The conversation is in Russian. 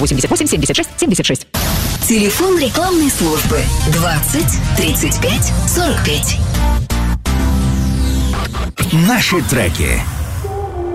88 76 76. Телефон рекламной службы 20 35 45. Наши треки.